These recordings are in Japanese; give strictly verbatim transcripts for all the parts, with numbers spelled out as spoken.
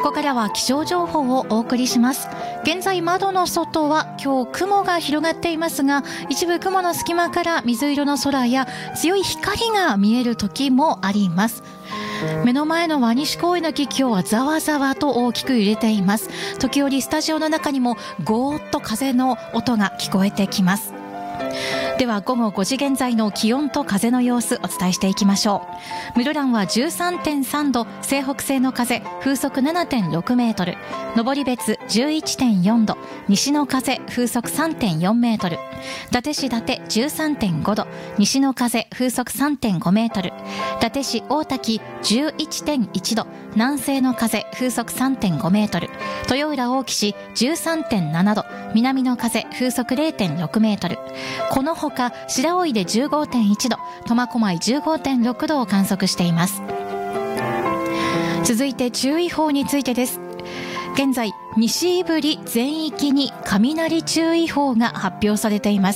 ここからは気象情報をお送りします。現在窓の外は今日雲が広がっていますが、一部雲の隙間から水色の空や強い光が見える時もあります。目の前の輪西公園の木、今日はざわざわと大きく揺れています。時折スタジオの中にもゴーッと風の音が聞こえてきます。では午後ごじ現在の気温と風の様子お伝えしていきましょう。室蘭は じゅうさんてんさんど、西北西の風風速 ななてんろくメートル、登別 じゅういってんよんど、西の風風速 さんてんよんメートル、伊達市伊達 じゅうさんてんごど、西の風風速 さんてんごメートル、伊達市大滝 じゅういってんいちど、南西の風風速 さんてんごメートル、豊浦大木市 じゅうさんてんななど、南の風風速 れいてんろくメートル、このほか白老で じゅうごてんいちど、苫小牧 じゅうごてんろくどを観測しています。続いて注意報についてです。現在西胆振全域に雷注意報が発表されています。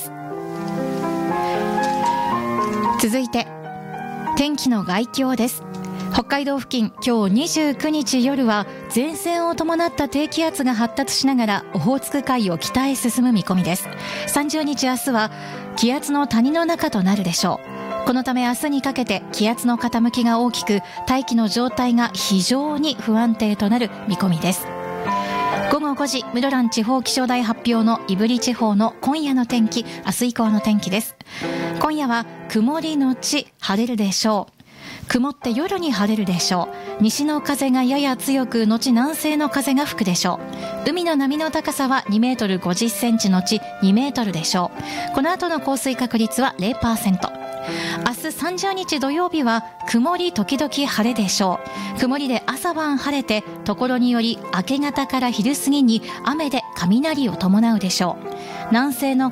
続いて天気の概況です。北海道付近、今日にじゅうくにち夜は前線を伴った低気圧が発達しながらオホーツク海を北へ進む見込みです。さんじゅうにち明日は気圧の谷の中となるでしょう。このため明日にかけて気圧の傾きが大きく、大気の状態が非常に不安定となる見込みです。午後ごじ、室蘭地方気象台発表の胆振地方の今夜の天気、明日以降の天気です。今夜は曇りのち晴れるでしょう。曇って夜に晴れるでしょう。西の風がやや強く、後南西の風が吹くでしょう。海の波の高さはにメートルごじゅっセンチのちにメートルでしょう。この後の降水確率は ゼロパーセント。明日さんじゅうにち土曜日は曇り時々晴れでしょう。曇りで朝晩晴れて、ところにより明け方から昼過ぎに雨で雷を伴うでしょう。南西の